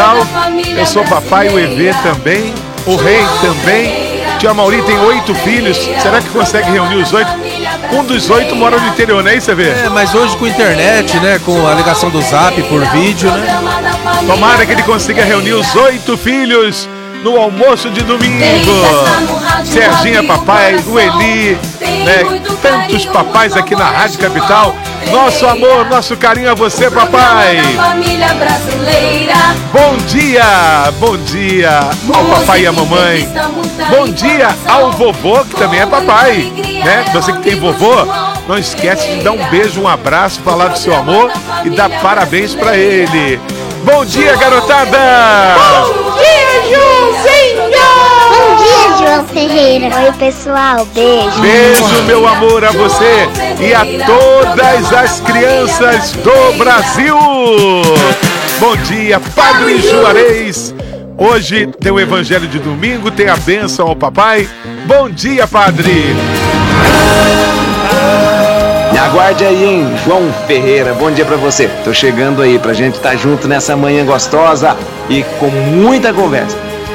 Capital. Eu sou papai, o EV também, o Rei também. Tia Mauri tem 8 filhos. Será que consegue reunir os 8? Um dos 8 mora no interior, não é isso, EV? Mas hoje com internet, né? Com a ligação do Zap por vídeo, né? Tomara que ele consiga reunir os 8 filhos no almoço de domingo. Serginha papai, o Eli, né? Tantos papais aqui na Rádio Capital. Nosso amor, nosso carinho a você, papai. Bom dia ao papai e à mamãe. Bom dia ao vovô, que também é papai, né? Você que tem vovô, não esquece de dar um beijo, um abraço, falar do seu amor e dar parabéns pra ele. Bom dia, garotada! Bom dia, Joãozinho! Bom dia, João Ferreira. Oi, pessoal. Beijo. Beijo, meu amor, a você e a todas as crianças do Brasil. Bom dia, Padre Juarez. Hoje tem o Evangelho de domingo, tem a bênção ao papai. Bom dia, Padre. Me aguarde aí, hein, João Ferreira. Bom dia pra você. Tô chegando aí pra gente estar junto nessa manhã gostosa e com muita conversa.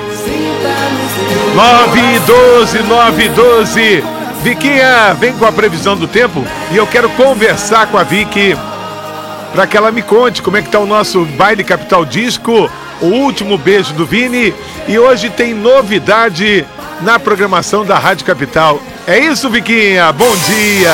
9h12. Viquinha, vem com a previsão do tempo e eu quero conversar com a Vicky para que ela me conte como é que tá o nosso Baile Capital Disco, o último beijo do Vini, e hoje tem novidade na programação da Rádio Capital. É isso, Viquinha? Bom dia!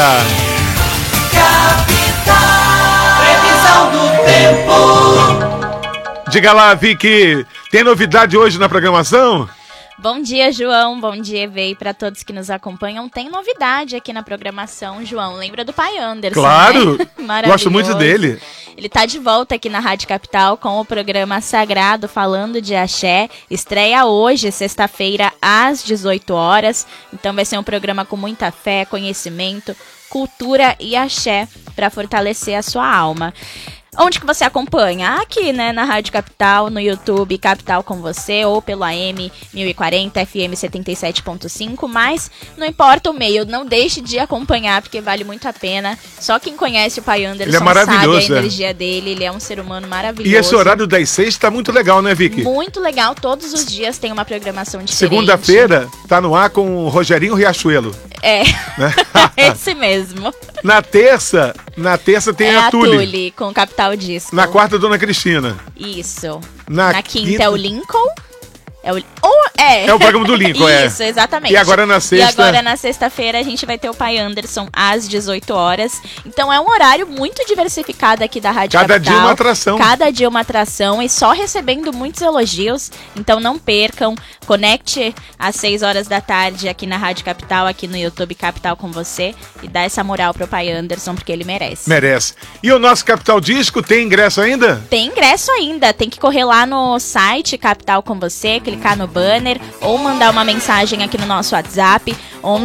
Capital, previsão do tempo. Diga lá, Vicky, tem novidade hoje na programação? Bom dia, João. Bom dia, Eve. E para todos que nos acompanham, tem novidade aqui na programação, João. Lembra do pai Anderson? Claro! Né? Maravilhoso. Gosto muito dele. Ele tá de volta aqui na Rádio Capital com o programa Sagrado Falando de Axé. Estreia hoje, sexta-feira, às 18 horas. Então vai ser um programa com muita fé, conhecimento, cultura e axé para fortalecer a sua alma. Onde que você acompanha? Aqui, né, na Rádio Capital, no YouTube, Capital com você, ou pelo AM 1040, FM 77.5, mas não importa o meio, não deixe de acompanhar, porque vale muito a pena. Só quem conhece o pai Anderson sabe a energia dele, ele é um ser humano maravilhoso. E esse horário das 6 tá muito legal, né, Vicky? Muito legal, todos os dias tem uma programação diferente. Segunda-feira tá no ar com o Rogerinho Riachuelo. É, né? Esse mesmo. Na terça tem a Tule com o Capital Disco. Na quarta, Dona Cristina. Isso. Na quinta é o Lincoln. É o programa do Lincoln, Isso, exatamente. E agora na sexta... E agora na sexta-feira a gente vai ter o pai Anderson às 18 horas. Então é um horário muito diversificado aqui da Rádio Capital. Cada dia uma atração. Cada dia uma atração e só recebendo muitos elogios. Então não percam. Conecte às 6 horas da tarde aqui na Rádio Capital, aqui no YouTube Capital com você. E dá essa moral pro pai Anderson, porque ele merece. Merece. E o nosso Capital Disco tem ingresso ainda? Tem ingresso ainda. Tem que correr lá no site Capital com você, clicar no banner ou mandar uma mensagem aqui no nosso WhatsApp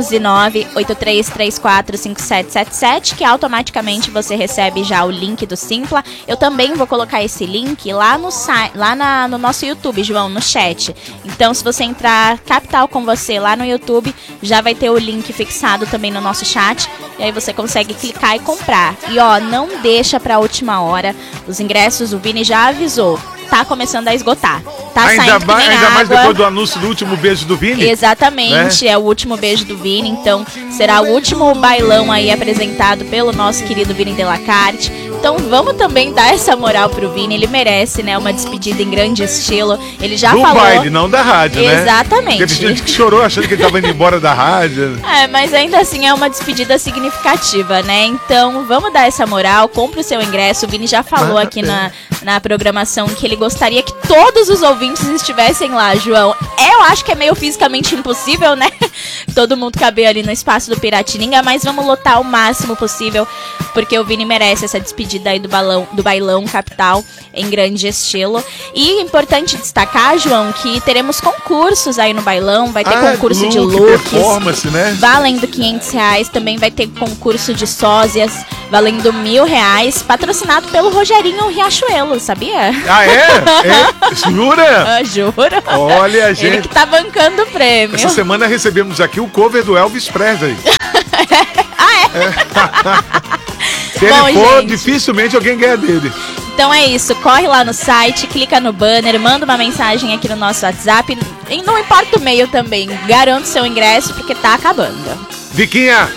11983345777, que automaticamente você recebe já o link do Simpla. Eu também vou colocar esse link lá no nosso YouTube, João, no chat. Então, se você entrar Capital com você lá no YouTube, já vai ter o link fixado também no nosso chat, e aí você consegue clicar e comprar. E ó, não deixa pra última hora. Os ingressos, o Vini já avisou, tá começando a esgotar. Tá ainda mais depois do anúncio do último beijo do Vini? Exatamente, né? É o último beijo do Vini, então será o último bailão aí apresentado pelo nosso querido Vini Delacarte. Então vamos também dar essa moral pro Vini, ele merece, né, uma despedida em grande estilo. Ele já falou... Do baile, não da rádio, né? Exatamente. Teve gente que chorou achando que ele tava indo embora da rádio. Mas ainda assim é uma despedida significativa, né? Então vamos dar essa moral, compre o seu ingresso. O Vini já falou aqui na programação que ele gostaria que todos os ouvintes estivessem lá, João. Eu acho que é meio fisicamente impossível, né? Todo mundo caber ali no espaço do Piratininga, mas vamos lotar o máximo possível, porque o Vini merece essa despedida aí do bailão Capital em grande estilo. E importante destacar, João, que teremos concursos aí no bailão. Vai ter concurso de looks, performance, né? Valendo R$500. Também vai ter concurso de sósias, valendo R$1.000, patrocinado pelo Rogerinho Riachuelo, sabia? Ah, é? Jura? Juro. Olha, gente. Ele que tá bancando o prêmio. Essa semana recebemos aqui o cover do Elvis Presley. Ah, é? Se ele for, dificilmente alguém ganha dele. Então é isso, corre lá no site, clica no banner, manda uma mensagem aqui no nosso WhatsApp. E não importa o meio também, garante seu ingresso porque tá acabando. Viquinha,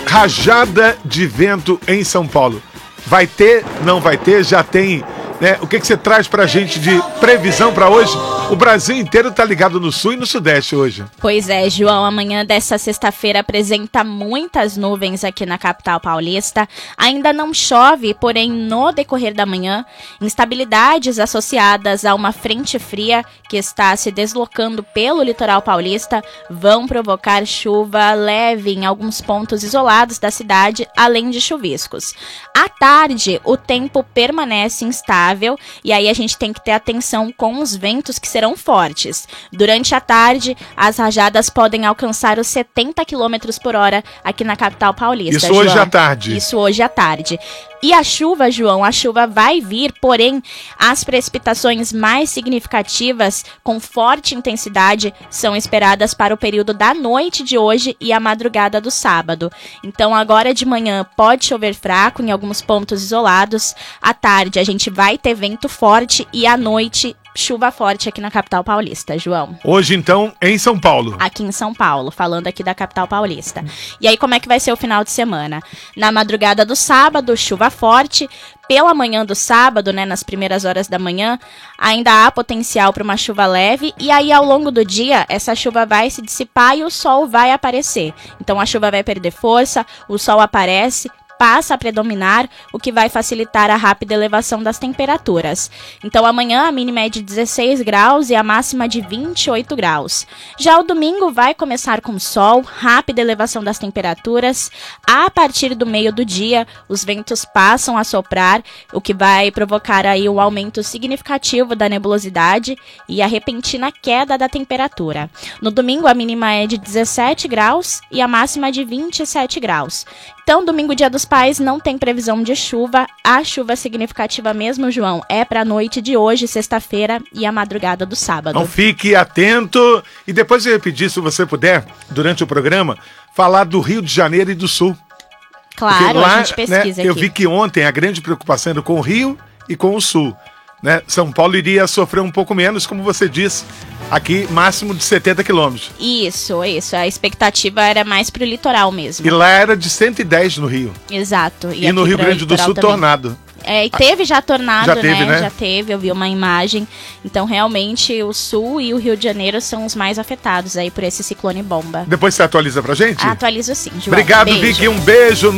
rajada de vento em São Paulo. Vai ter, não vai ter, já tem, né? O que você traz pra gente de previsão pra hoje? O Brasil inteiro tá ligado no sul e no sudeste hoje. Pois é, João, amanhã dessa sexta-feira apresenta muitas nuvens aqui na capital paulista. Ainda não chove, porém no decorrer da manhã, instabilidades associadas a uma frente fria que está se deslocando pelo litoral paulista vão provocar chuva leve em alguns pontos isolados da cidade, além de chuviscos. À tarde, o tempo permanece instável e aí a gente tem que ter atenção com os ventos que serão fortes. Durante a tarde, as rajadas podem alcançar os 70 km por hora aqui na capital paulista. Isso hoje à tarde. Isso hoje à tarde. E a chuva, João, a chuva vai vir, porém, as precipitações mais significativas, com forte intensidade, são esperadas para o período da noite de hoje e a madrugada do sábado. Então, agora de manhã pode chover fraco em alguns pontos isolados. À tarde, a gente vai ter vento forte e à noite chuva forte aqui na capital paulista, João. Hoje, então, em São Paulo. Aqui em São Paulo, falando aqui da capital paulista. E aí, como é que vai ser o final de semana? Na madrugada do sábado, chuva forte. Pela manhã do sábado, né, nas primeiras horas da manhã, ainda há potencial para uma chuva leve. E aí, ao longo do dia, essa chuva vai se dissipar e o sol vai aparecer. Então, a chuva vai perder força, o sol aparece, passa a predominar, o que vai facilitar a rápida elevação das temperaturas. Então amanhã a mínima é de 16 graus e a máxima de 28 graus. Já o domingo vai começar com sol, rápida elevação das temperaturas. A partir do meio do dia, os ventos passam a soprar, o que vai provocar aí um aumento significativo da nebulosidade e a repentina queda da temperatura. No domingo a mínima é de 17 graus e a máxima de 27 graus. Então, domingo, dia dos pais, não tem previsão de chuva. A chuva significativa mesmo, João, é para a noite de hoje, sexta-feira, e a madrugada do sábado. Então fique atento. E depois eu ia pedir, se você puder, durante o programa, falar do Rio de Janeiro e do Sul. Claro, lá, a gente pesquisa, né, eu aqui. vi que ontem a grande preocupação era com o Rio e com o Sul. Né? São Paulo iria sofrer um pouco menos, como você disse, aqui máximo de 70 quilômetros. Isso. A expectativa era mais pro litoral mesmo. E lá era de 110 no Rio. Exato. E no Rio Grande do Sul, também. Tornado. É, e teve já tornado, já teve, né? Já teve, eu vi uma imagem. Então, realmente, o Sul e o Rio de Janeiro são os mais afetados aí por esse ciclone bomba. Depois você atualiza pra gente? Atualizo sim, João. Obrigado, beijo. Vicky. Um beijo.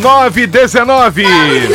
9h19.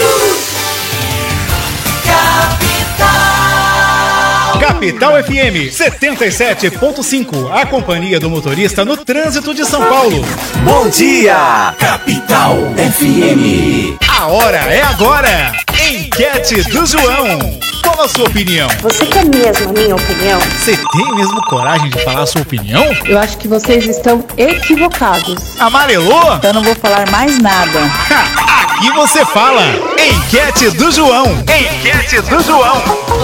Capital FM 77.5, a companhia do motorista no trânsito de São Paulo. Bom dia, Capital FM. A hora é agora. Enquete do João. Qual a sua opinião? Você quer mesmo a minha opinião? Você tem mesmo coragem de falar a sua opinião? Eu acho que vocês estão equivocados. Amarelou? Eu não vou falar mais nada. Aqui você fala. Enquete do João. Enquete do João.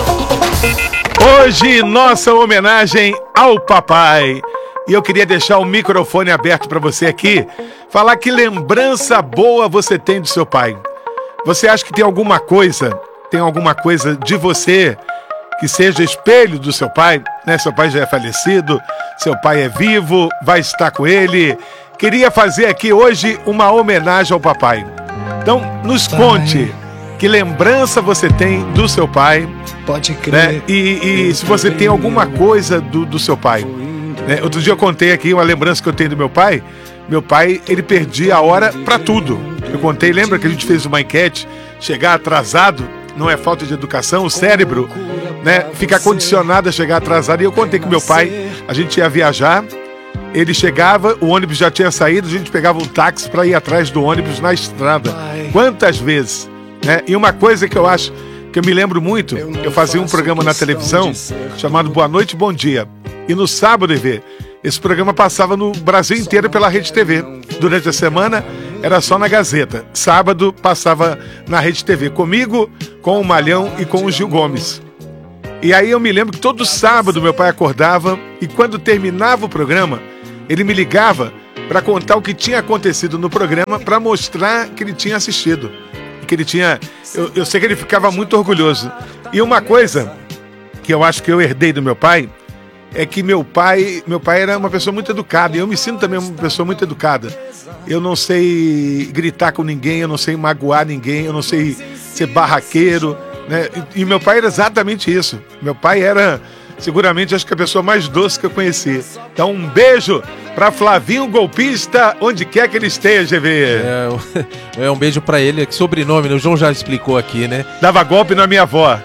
Hoje, nossa homenagem ao papai. E eu queria deixar o microfone aberto para você aqui, falar que lembrança boa você tem do seu pai. Você acha que tem alguma coisa de você que seja espelho do seu pai, né? Seu pai já é falecido, seu pai é vivo, vai estar com ele. Queria fazer aqui hoje uma homenagem ao papai. Então, nos conte que lembrança você tem do seu pai. Pode crer. Né? E se você tem alguma coisa do seu pai. Né? Outro dia eu contei aqui uma lembrança que eu tenho do meu pai. Meu pai, ele perdia a hora pra tudo. Eu contei, lembra que a gente fez uma enquete? Chegar atrasado não é falta de educação, o cérebro, né, fica condicionado a chegar atrasado. E eu contei que meu pai, a gente ia viajar, ele chegava, o ônibus já tinha saído, a gente pegava um táxi para ir atrás do ônibus na estrada. Quantas vezes? Né? E uma coisa que eu acho, que eu me lembro muito, eu fazia um programa na televisão chamado Boa Noite, Bom Dia. E no sábado, esse programa passava no Brasil inteiro pela Rede TV. Durante a semana era só na Gazeta. Sábado passava na Rede TV comigo, com o Malhão e com o Gil Gomes. E aí eu me lembro que todo sábado meu pai acordava e quando terminava o programa, ele me ligava para contar o que tinha acontecido no programa, para mostrar que ele tinha assistido. Que ele tinha... Eu sei que ele ficava muito orgulhoso. E uma coisa que eu acho que eu herdei do meu pai é que meu pai era uma pessoa muito educada, e eu me sinto também uma pessoa muito educada. Eu não sei gritar com ninguém, eu não sei magoar ninguém, eu não sei ser barraqueiro, né? E meu pai era exatamente isso. Meu pai era, seguramente, acho que a pessoa mais doce que eu conheci. Então, um beijo pra Flavinho Golpista, onde quer que ele esteja, GV. Um beijo pra ele, que sobrenome, né? O João já explicou aqui, né? Dava golpe na minha avó.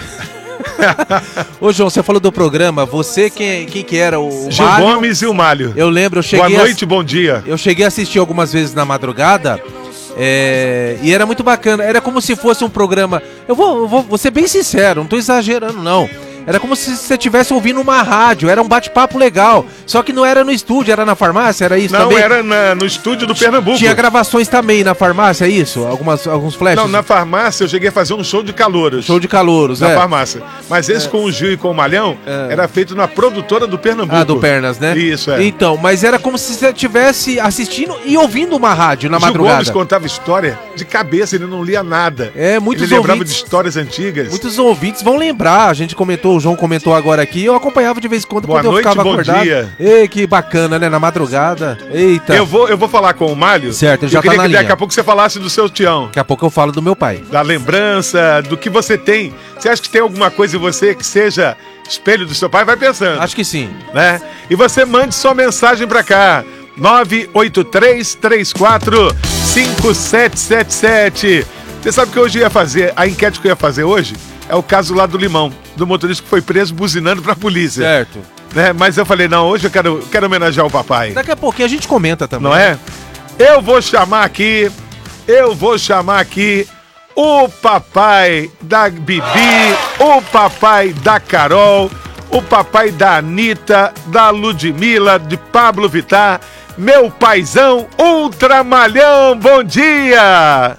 Ô João, você falou do programa, você quem que era? O Gil Mário? Gomes e o Mário. Eu lembro, eu cheguei Boa noite, bom dia. Eu cheguei a assistir algumas vezes na madrugada, e era muito bacana, era como se fosse um programa, eu vou ser bem sincero, não tô exagerando não. Era como se você estivesse ouvindo uma rádio, era um bate-papo legal. Só que não era no estúdio, era na farmácia, era isso também? Não, era no estúdio do Pernambuco. Tinha gravações também na farmácia, é isso? Alguns flashes? Não, na farmácia eu cheguei a fazer um show de calouros. Show de calouros, na farmácia. Mas esse com o Gil e com o Malhão era feito na produtora do Pernambuco. Ah, do Pernas, né? Isso, Então, mas era como se você estivesse assistindo e ouvindo uma rádio na madrugada. O Gil Gomes contava história de cabeça, ele não lia nada. Muitos ele lembrava de histórias antigas. Muitos ouvintes vão lembrar, a gente comentou, o João comentou agora aqui, eu acompanhava de vez em quando Boa quando noite, eu ficava bom acordado. Dia. Ei, que bacana, né? Na madrugada. Eita. Eu vou falar com o Mário. Certo, ele já eu queria tá na que daqui linha. a pouco você falasse do seu Tião. Daqui a pouco eu falo do meu pai. Da lembrança, do que você tem. Você acha que tem alguma coisa em você que seja espelho do seu pai? Vai pensando. Acho que sim. Né? E você mande sua mensagem pra cá. 983345777. Você sabe que hoje eu ia fazer, a enquete que eu ia fazer hoje é o caso lá do Limão, do motorista que foi preso buzinando pra polícia. Certo. Né? Mas eu falei, não, hoje eu quero homenagear o papai. Daqui a pouquinho a gente comenta também. Não é? Eu vou chamar aqui o papai da Bibi, o papai da Carol, o papai da Anitta, da Ludmilla, de Pablo Vittar, meu paizão Ultramalhão, bom dia!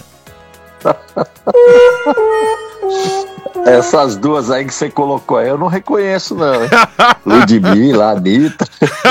Essas duas aí que você colocou aí, eu não reconheço não. Ludmilla, Anitta.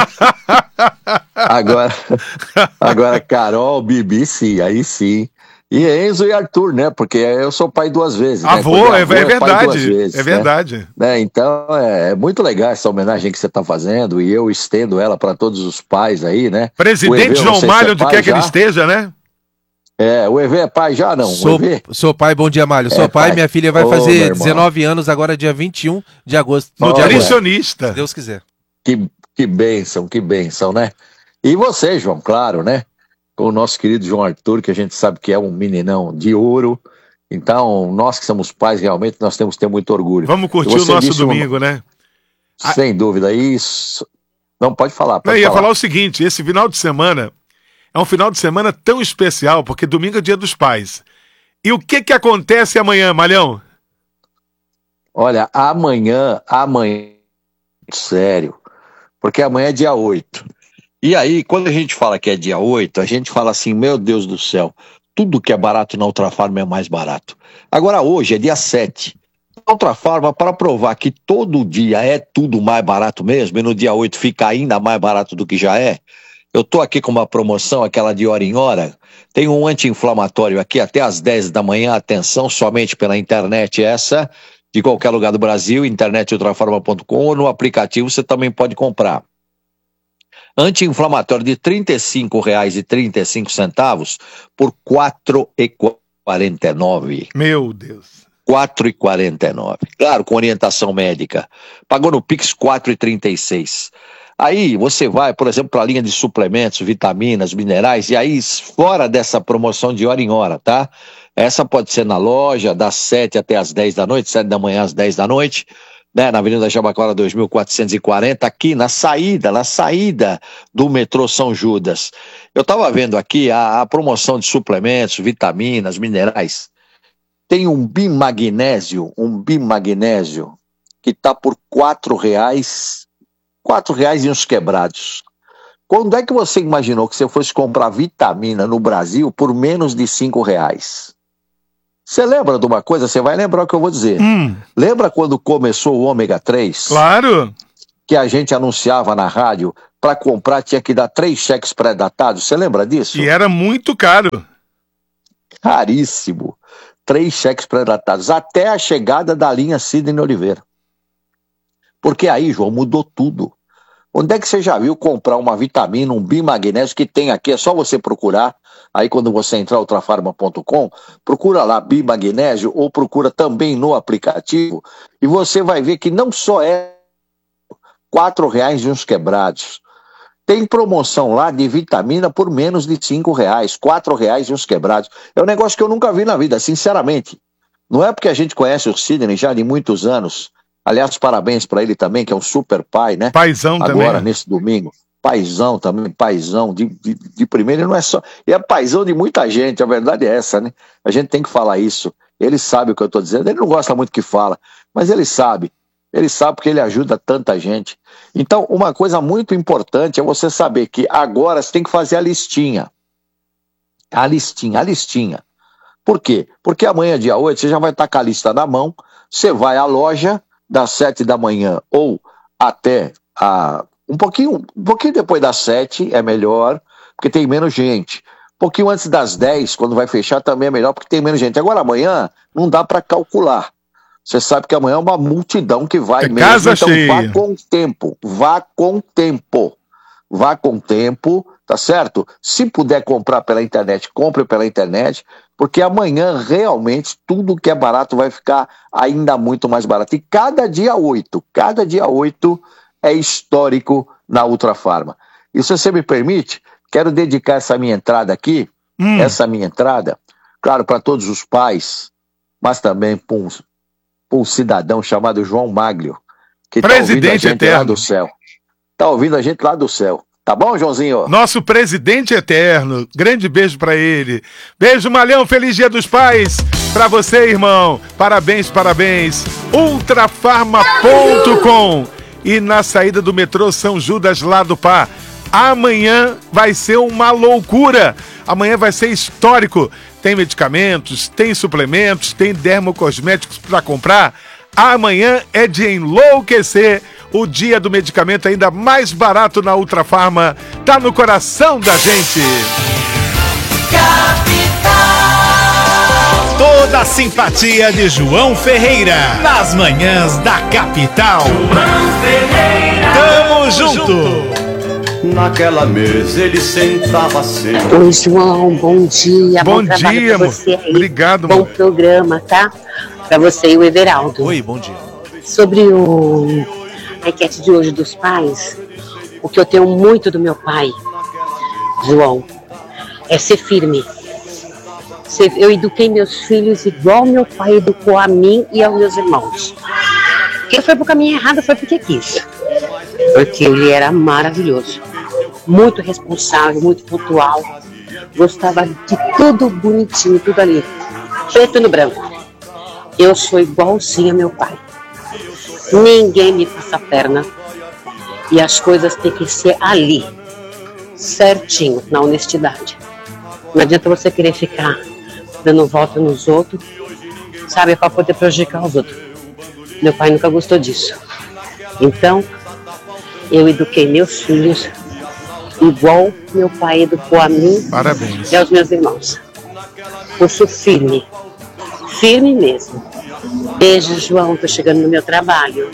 Agora Carol, Bibi, sim, aí sim. E Enzo e Arthur, né? Porque eu sou pai duas vezes. Avô, né? é verdade. Vezes, é verdade. Né? Então é muito legal essa homenagem que você está fazendo e eu estendo ela para todos os pais aí, né? Presidente João Malho, onde quer que ele esteja, né? O EV é pai já, não? Sou pai, bom dia, Malho. Sou pai, minha filha vai fazer 19 anos agora, dia 21 de agosto. Nutricionista. Se Deus quiser. Que bênção, né? E você, João, claro, né? Com o nosso querido João Arthur, que a gente sabe que é um meninão de ouro. Então, nós que somos pais, realmente, nós temos que ter muito orgulho. Vamos curtir o nosso domingo, né? Sem dúvida, isso. Não, pode falar. Eu ia falar o seguinte, esse final de semana é um final de semana tão especial, porque domingo é dia dos pais. E o que acontece amanhã, Malhão? Olha, amanhã, sério, porque amanhã é dia 8. E aí, quando a gente fala que é dia 8, a gente fala assim, meu Deus do céu, tudo que é barato na Ultrafarma é mais barato. Agora hoje é dia 7. A Ultrafarma, para provar que todo dia é tudo mais barato mesmo, e no dia 8 fica ainda mais barato do que já é, eu tô aqui com uma promoção, aquela de hora em hora, tem um anti-inflamatório aqui até às 10 da manhã, atenção, somente pela internet essa, de qualquer lugar do Brasil, internetultrafarma.com, ou no aplicativo você também pode comprar. Anti-inflamatório de R$ 35,35 por R$ 4,49. Meu Deus. R$ 4,49. Claro, com orientação médica. Pagou no Pix R$ 4,36. Aí você vai, por exemplo, para a linha de suplementos, vitaminas, minerais, e aí fora dessa promoção de hora em hora, tá? Essa pode ser na loja, das 7 até as 10 da noite, 7 da manhã às 10 da noite, né? Na Avenida Jabaquara 2440, aqui na saída do metrô São Judas. Eu estava vendo aqui a promoção de suplementos, vitaminas, minerais. Tem um bimagnésio que está por R$4 e uns quebrados. Quando é que você imaginou que você fosse comprar vitamina no Brasil por menos de R$5? Você lembra de uma coisa? Você vai lembrar o que eu vou dizer. Lembra quando começou o ômega 3? Claro! Que a gente anunciava na rádio, para comprar tinha que dar 3 cheques pré-datados. Você lembra disso? E era muito caro. Caríssimo. 3 cheques pré-datados, até a chegada da linha Sidney Oliveira. Porque aí, João, mudou tudo. Onde é que você já viu comprar uma vitamina, um bimagnésio que tem aqui? É só você procurar. Aí quando você entrar no ultrafarma.com, procura lá bimagnésio ou procura também no aplicativo e você vai ver que não só é R$4 e uns quebrados. Tem promoção lá de vitamina por menos de R$5, R$4 e uns quebrados. É um negócio que eu nunca vi na vida, sinceramente. Não é porque a gente conhece o Sidney já de muitos anos. Aliás, parabéns para ele também, que é um super pai, né? Paizão também. Agora, nesse domingo. Paizão também, paizão de primeira, não é só... E é paizão de muita gente, a verdade é essa, né? A gente tem que falar isso. Ele sabe o que eu estou dizendo, ele não gosta muito que fala, mas ele sabe. Ele sabe porque ele ajuda tanta gente. Então, uma coisa muito importante é você saber que agora você tem que fazer a listinha. A listinha. Por quê? Porque amanhã, dia 8, você já vai estar com a lista na mão, você vai à loja das 7 da manhã ou até um pouquinho depois das 7 é melhor, porque tem menos gente. Um pouquinho antes das 10, quando vai fechar, também é melhor, porque tem menos gente. Agora, amanhã, não dá para calcular. Você sabe que amanhã é uma multidão que vai mesmo. Casa então cheia. Vá com tempo, tá certo? Se puder comprar pela internet, compre pela internet, porque amanhã realmente tudo que é barato vai ficar ainda muito mais barato. E cada dia 8 é histórico na Ultrafarma. E se você me permite, quero dedicar essa minha entrada aqui, claro, para todos os pais, mas também para um cidadão chamado João Maglio, que está ouvindo a gente lá do céu. Está ouvindo a gente lá do céu. Tá bom, Joãozinho? Nosso presidente eterno. Grande beijo pra ele. Beijo, Malhão. Feliz Dia dos Pais pra você, irmão. Parabéns. Ultrafarma.com. E na saída do metrô São Judas, lá do Pá. Amanhã vai ser uma loucura. Amanhã vai ser histórico. Tem medicamentos, tem suplementos, tem dermocosméticos pra comprar. Amanhã é de enlouquecer. O dia do medicamento ainda mais barato na Ultrafarma. Tá no coração da gente. Capital. Toda a simpatia de João Ferreira. Nas manhãs da Capital. João Ferreira. Tamo junto. Naquela mesa ele sentava sempre. Oi, João, bom dia. Bom dia, amor. Obrigado, bom programa, tá? Pra você e o Everaldo. Oi, bom dia. Sobre a enquete de hoje dos pais, o que eu tenho muito do meu pai, João, é ser firme. Eu eduquei meus filhos igual meu pai educou a mim e aos meus irmãos. Quem foi pro caminho errado foi porque quis. Porque ele era maravilhoso. Muito responsável, muito pontual. Gostava de tudo bonitinho, tudo ali. Preto no branco. Eu sou igualzinha a meu pai. Ninguém me passa a perna. E as coisas têm que ser ali. Certinho, na honestidade. Não adianta você querer ficar dando volta nos outros, sabe, para poder prejudicar os outros. Meu pai nunca gostou disso. Então, eu eduquei meus filhos igual meu pai educou a mim. Parabéns. E aos meus irmãos. Pulso firme. Firme mesmo. Beijo, João. Tô chegando no meu trabalho.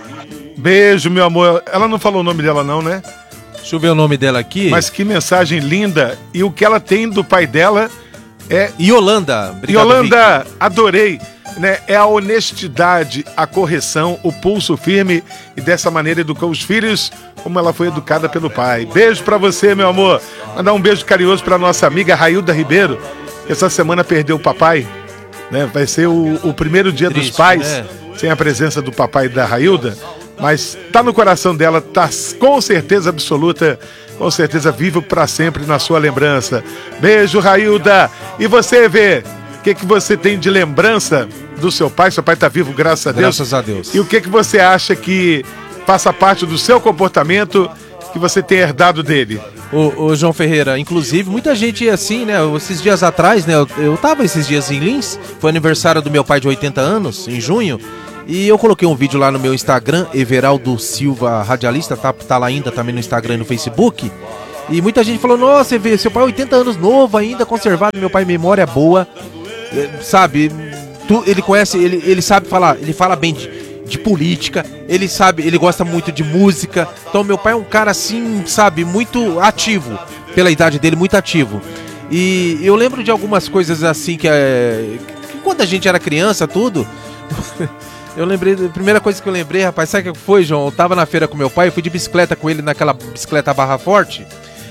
Beijo, meu amor. Ela não falou o nome dela não, né? Deixa eu ver o nome dela aqui. Mas que mensagem linda. E o que ela tem do pai dela é... Yolanda. Obrigado, Yolanda, Vicky. adorei. Né? É a honestidade, a correção, o pulso firme. E dessa maneira educou os filhos como ela foi educada pelo pai. Beijo pra você, meu amor. Mandar um beijo carinhoso pra nossa amiga Railda Ribeiro, que essa semana perdeu o papai. Né? Vai ser o primeiro dia dos pais, né? Sem a presença do papai da Railda. Mas tá no coração dela, tá com certeza absoluta, com certeza vivo pra sempre na sua lembrança. Beijo, Railda. E você, Vê, o que você tem de lembrança do seu pai? Seu pai tá vivo, graças a Deus. Graças a Deus. E o que você acha que faça parte do seu comportamento que você tem herdado dele? Ô João Ferreira, inclusive, muita gente assim, né? Esses dias atrás, né? Eu tava esses dias em Lins, foi aniversário do meu pai de 80 anos, em junho. E eu coloquei um vídeo lá no meu Instagram, Everaldo Silva Radialista, tá lá ainda também no Instagram e no Facebook. E muita gente falou, nossa, seu pai 80 anos novo ainda, conservado, meu pai memória boa. sabe, ele conhece, ele sabe falar, ele fala bem de política, ele gosta muito de música. Então meu pai é um cara assim, sabe, muito ativo, pela idade dele, muito ativo. E eu lembro de algumas coisas assim que quando a gente era criança, tudo. Eu lembrei, a primeira coisa que eu lembrei, rapaz, sabe o que foi, João? Eu tava na feira com meu pai, eu fui de bicicleta com ele naquela bicicleta Barra Forte.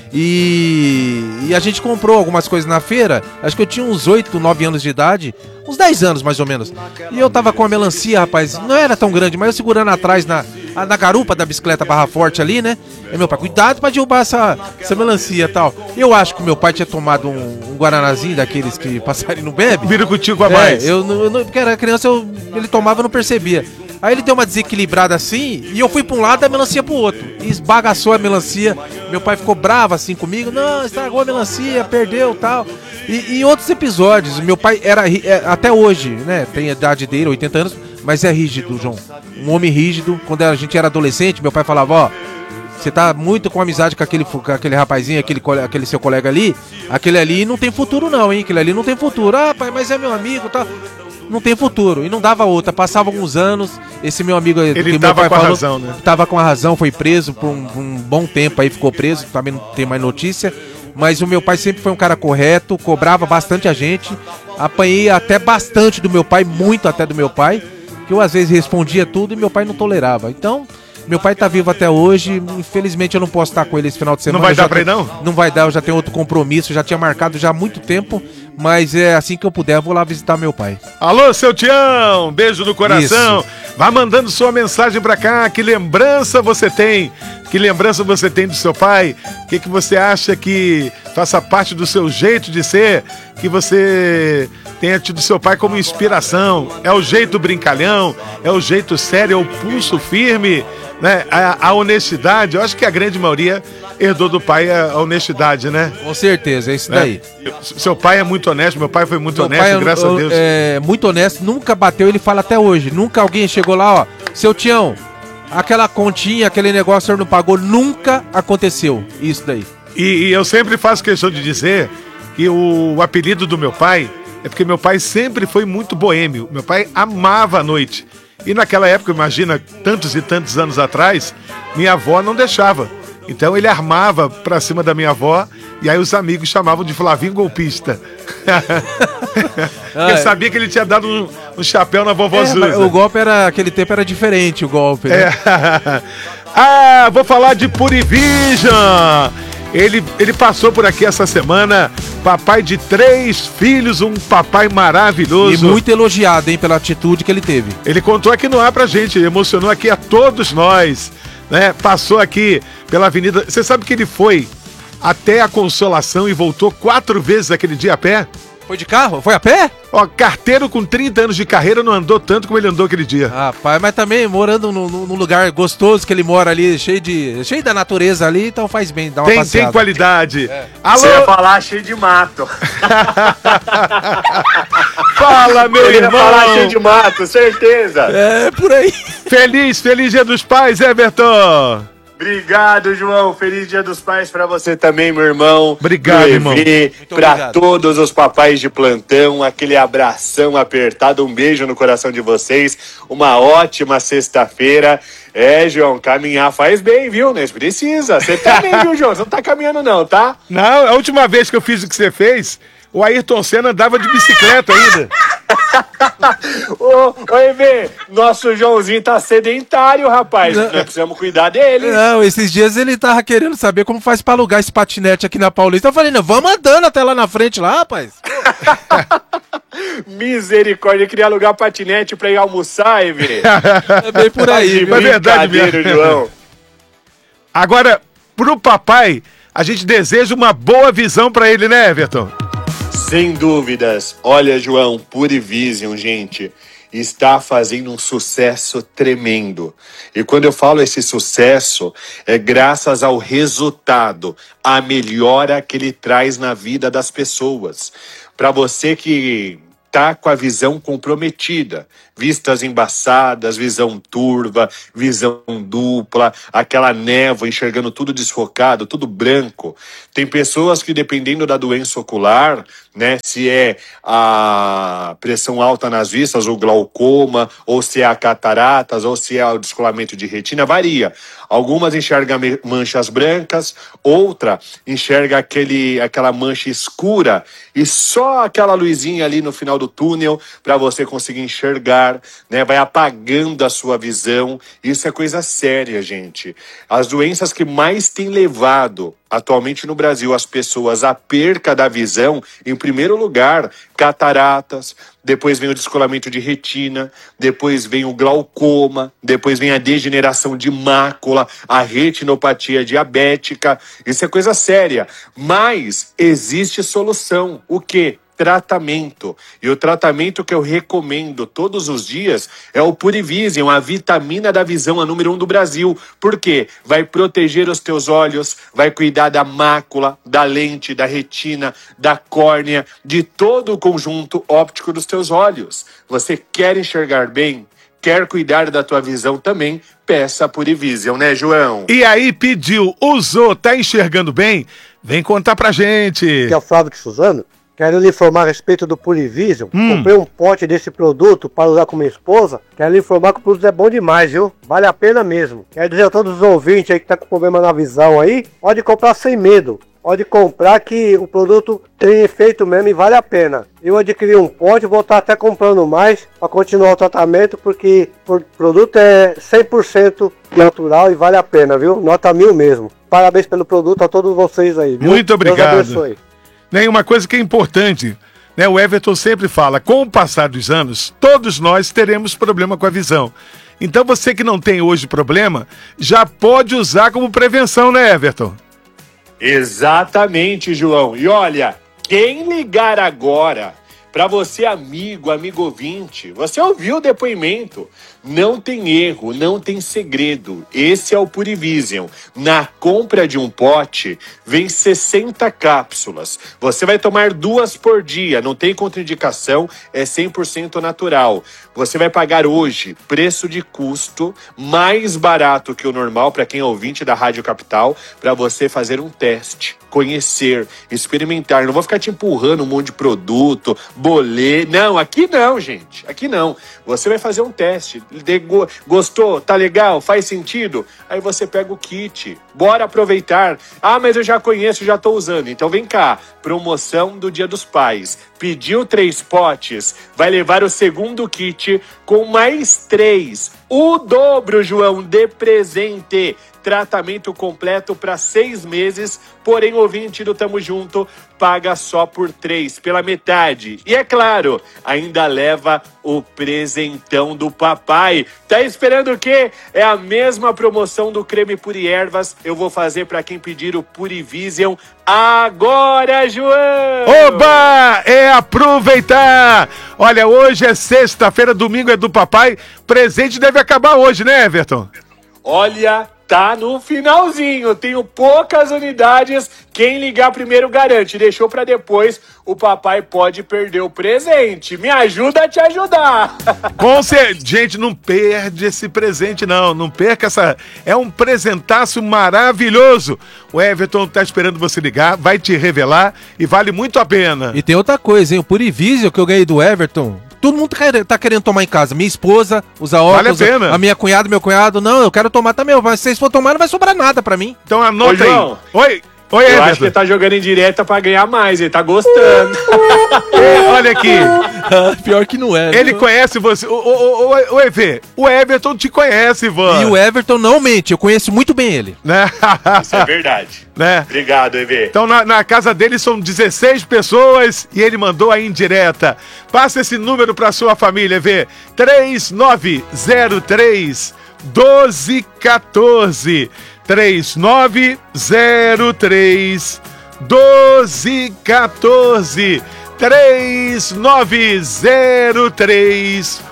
E a gente comprou algumas coisas na feira. Acho que eu tinha uns 8, 9 anos de idade, uns 10 anos mais ou menos. E eu tava com a melancia, rapaz, não era tão grande, mas eu segurando atrás na garupa da bicicleta Barra Forte ali, né? E meu pai, cuidado pra derrubar essa melancia e tal. Eu acho que meu pai tinha tomado um guaranazinho daqueles que passarinho não bebe. Vira contigo a mais. Eu porque era criança, ele tomava e não percebia. Aí ele deu uma desequilibrada assim, e eu fui pra um lado e a melancia pro outro. E esbagaçou a melancia. Meu pai ficou bravo assim comigo. Não, estragou a melancia, perdeu e tal. E em outros episódios, meu pai era, até hoje, né, tem a idade dele, 80 anos, mas é rígido, João. Um homem rígido. Quando a gente era adolescente, meu pai falava, ó, você tá muito com amizade com aquele rapazinho, aquele seu colega ali. Aquele ali não tem futuro não, hein? Aquele ali não tem futuro. Ah, pai, mas é meu amigo e tal. Não tem futuro. E não dava outra. Passava alguns anos, esse meu amigo... Ele tava com a razão, né? Tava com a razão, foi preso por um bom tempo aí, ficou preso, também não tem mais notícia. Mas o meu pai sempre foi um cara correto, cobrava bastante a gente. Apanhei até bastante do meu pai, muito até do meu pai, que eu às vezes respondia tudo e meu pai não tolerava. Então... Meu pai tá vivo até hoje, infelizmente eu não posso estar com ele esse final de semana. Não vai dar pra ir, não? Não vai dar, eu já tenho outro compromisso, já tinha marcado já há muito tempo, mas é assim que eu puder, eu vou lá visitar meu pai. Alô, seu Tião, beijo no coração. Isso. Vá mandando sua mensagem pra cá, que lembrança você tem? Que lembrança você tem do seu pai? O que você acha que faça parte do seu jeito de ser? Que você tenha tido seu pai como inspiração? É o jeito brincalhão? É o jeito sério? É o pulso firme? Né? A honestidade? Eu acho que a grande maioria herdou do pai a honestidade, né? Com certeza, é isso daí. Seu pai é muito honesto, meu pai foi muito honesto, graças a Deus. É muito honesto, nunca bateu, ele fala até hoje. Nunca alguém chegou lá, ó, seu Tião, aquela continha, aquele negócio o senhor não pagou, nunca aconteceu isso daí. E eu sempre faço questão de dizer que o apelido do meu pai é porque meu pai sempre foi muito boêmio. Meu pai amava a noite. E naquela época, imagina, tantos e tantos anos atrás, minha avó não deixava. Então ele armava pra cima da minha avó e aí os amigos chamavam de Flavinho Golpista. Ele sabia que ele tinha dado um chapéu na vovó Zuza. O golpe aquele tempo era diferente, o golpe, né? Vou falar de Purivision. Ele passou por aqui essa semana, papai de 3 filhos, um papai maravilhoso. E muito elogiado, hein, pela atitude que ele teve. Ele contou aqui no ar pra gente, emocionou aqui a todos nós, né? Passou aqui pela avenida, você sabe que ele foi até a Consolação e voltou 4 vezes aquele dia a pé? Foi de carro? Foi a pé? Ó, carteiro com 30 anos de carreira não andou tanto como ele andou aquele dia. Rapaz, mas também morando num lugar gostoso que ele mora ali, cheio da natureza ali, então faz bem, dá uma passeada. Tem qualidade. Alô? Você ia falar cheio de mato. Fala, meu irmão. Ia falar cheio de mato, certeza. É, por aí. Feliz Dia dos Pais, Everton. Obrigado, João. Feliz Dia dos Pais pra você também, meu irmão. Obrigado, irmão. Pra todos os papais de plantão, aquele abração apertado, um beijo no coração de vocês. Uma ótima sexta-feira. João, caminhar faz bem, viu? Mas precisa. Você também, viu, João? Você não tá caminhando não, tá? Não, a última vez que eu fiz o que você fez, o Ayrton Senna andava de bicicleta ainda. Ô, Evê, nosso Joãozinho tá sedentário, rapaz. Nós precisamos cuidar dele. Não, esses dias ele tava querendo saber como faz pra alugar esse patinete aqui na Paulista. Eu falei, não, vamos andando até lá na frente lá, rapaz. Misericórdia, eu queria alugar patinete pra ir almoçar, Evê. É bem por aí, é verdade mesmo, João. Agora, pro papai, a gente deseja uma boa visão pra ele, né, Everton? Sem dúvidas. Olha, João, Purivision, gente, está fazendo um sucesso tremendo. E quando eu falo esse sucesso, é graças ao resultado, a melhora que ele traz na vida das pessoas. Para você que tá com a visão comprometida. Vistas embaçadas, visão turva, visão dupla, aquela névoa enxergando tudo desfocado, tudo branco. Tem pessoas que, dependendo da doença ocular, né, se é a pressão alta nas vistas, o glaucoma, ou se é a cataratas, ou se é o descolamento de retina, varia. Algumas enxergam manchas brancas, outra enxerga aquela mancha escura e só aquela luzinha ali no final do túnel para você conseguir enxergar, né? Vai apagando a sua visão. Isso é coisa séria, gente. As doenças que mais têm levado atualmente no Brasil as pessoas à perca da visão, em primeiro lugar, cataratas, depois vem o descolamento de retina, depois vem o glaucoma, depois vem a degeneração de mácula, a retinopatia diabética. Isso é coisa séria. Mas existe solução. O quê? Tratamento. E o tratamento que eu recomendo todos os dias é o Purivision, a vitamina da visão, a número 1 do Brasil. Por quê? Vai proteger os teus olhos, vai cuidar da mácula, da lente, da retina, da córnea, de todo o conjunto óptico dos teus olhos. Você quer enxergar bem? Quer cuidar da tua visão também? Peça a Purivision, né, João? E aí, pediu, usou, tá enxergando bem? Vem contar pra gente. Aqui é o Flávio de Suzano. Quero lhe informar a respeito do Purivision. Comprei um pote desse produto para usar com minha esposa. Quero lhe informar que o produto é bom demais, viu? Vale a pena mesmo. Quero dizer a todos os ouvintes aí que tá com problema na visão aí, pode comprar sem medo. Pode comprar que o produto tem efeito mesmo e vale a pena. Eu adquiri um pote, vou estar até comprando mais para continuar o tratamento, porque o produto é 100% natural e vale a pena, viu? Nota 1000 mesmo. Parabéns pelo produto a todos vocês aí, viu? Muito obrigado. Deus abençoe. E uma coisa que é importante, né? O Everton sempre fala, com o passar dos anos, todos nós teremos problema com a visão. Então você que não tem hoje problema, já pode usar como prevenção, né, Everton? Exatamente, João. E olha, quem ligar agora, para você amigo ouvinte, você ouviu o depoimento, não tem erro, não tem segredo. Esse é o Purivision. Na compra de um pote, vem 60 cápsulas. Você vai tomar 2 por dia, não tem contraindicação, é 100% natural. Você vai pagar hoje preço de custo mais barato que o normal para quem é ouvinte da Rádio Capital, para você fazer um teste, conhecer, experimentar. Não vou ficar te empurrando um monte de produto, boleto. Não, aqui não, gente. Aqui não. Você vai fazer um teste. Gostou? Tá legal? Faz sentido? Aí você pega o kit. Bora aproveitar. Ah, mas eu já conheço, já tô usando. Então vem cá. Promoção do Dia dos Pais. Pediu 3 potes, vai levar o segundo kit com mais 3. O dobro, João, de presente. Tratamento completo para 6 meses, porém, ouvinte do Tamo Junto, paga só por 3, pela metade. E é claro, ainda leva o presentão do papai. Tá esperando o quê? É a mesma promoção do creme Puriervas. Eu vou fazer para quem pedir o Purivision agora, João! Oba! É aproveitar! Olha, hoje é sexta-feira, domingo é do papai. Presente deve acabar hoje, né, Everton? Olha, tá no finalzinho, tenho poucas unidades, quem ligar primeiro garante, deixou pra depois, o papai pode perder o presente. Me ajuda a te ajudar. Gente, não perde esse presente não perca essa, é um presentaço maravilhoso. O Everton tá esperando você ligar, vai te revelar e vale muito a pena. E tem outra coisa, hein, o Purivision que eu ganhei do Everton, todo mundo tá querendo tomar em casa. Minha esposa usa óculos, vale a pena. A minha cunhada, meu cunhado, não, eu quero tomar também. Mas se vocês for tomar, não vai sobrar nada pra mim. Então anota aí. Oi, eu Everton. Acho que ele tá jogando em direta pra ganhar mais, ele tá gostando. Olha aqui. Pior que não é. Ele conhece você. O EV, o Everton te conhece, Ivan. E o Everton não mente, eu conheço muito bem ele. Né? Isso é verdade. Né? Obrigado, EV. Então na casa dele são 16 pessoas e ele mandou a indireta. Passa esse número pra sua família, EV. 3903 1214. 3903 1214. 3903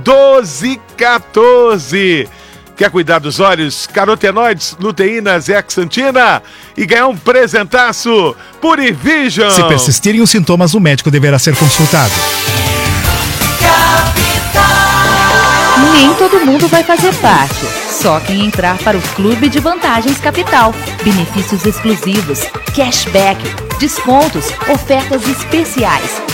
1214. Quer cuidar dos olhos? Carotenoides, luteína, zeaxantina e ganhar um presentaço Purivision. Se persistirem os sintomas, o médico deverá ser consultado. Nem todo mundo vai fazer parte. Só quem entrar para o Clube de Vantagens Capital. Benefícios exclusivos, cashback, descontos, ofertas especiais.